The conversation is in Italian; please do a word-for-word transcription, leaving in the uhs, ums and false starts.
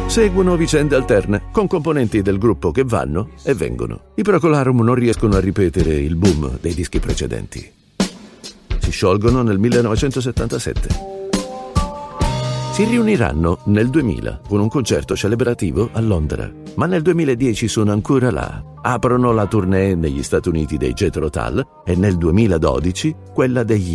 Seguono vicende alterne, con componenti del gruppo che vanno e vengono. I Procolarum non riescono a ripetere il boom dei dischi precedenti. Si sciolgono nel millenovecentosettantasette. Si riuniranno nel duemila con un concerto celebrativo a Londra, ma nel duemiladieci sono ancora là. Aprono la tournée negli Stati Uniti dei Jethro Tull e nel duemiladodici quella degli